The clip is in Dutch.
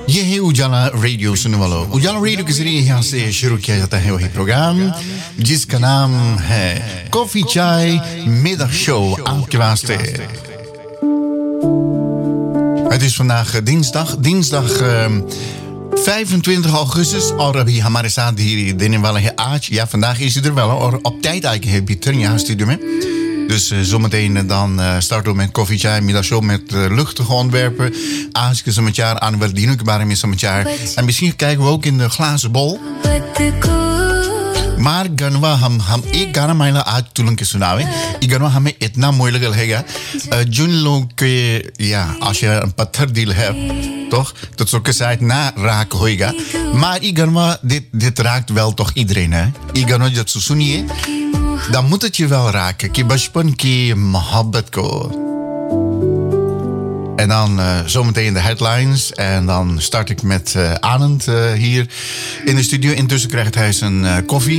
ये है उजाला रेडियो सुनने वालों। उजाला रेडियो के जरिए यहाँ से शुरू किया जाता है वही प्रोग्राम जिसका नाम है कॉफी चाय middag show आपके वास्ते। Het is vandaag dinsdag 25 augustus और अभी हमारे साथ ही देने वाला है आज. Ja, vandaag is hij er wel hoor. Op tijd eigenlijk heb je het er in je studio mee. Dus zometeen dan starten we met Koffie Chai Middagshow met luchtige onderwerpen. Aansken ze met jaar aan wat die nu met ze met jaar. En misschien kijken we ook in de glazen bol. Maar ganwa हम एक गाना माइला आज तुलंग के सुनावे. ये गाना हमें इतना मोइलग लगेगा. जिन लोग के या आशा पत्थर दिल है toch zo'n site na raak hoiga. Maar ik ganwa dit raakt wel toch iedereen hè. Ik ganwa dat zo sunie. Dan moet het je wel raken. Ki bachpan ki mohabbat ko. En dan zometeen de headlines. En dan start ik met Anand hier in de studio. Intussen krijgt hij zijn koffie.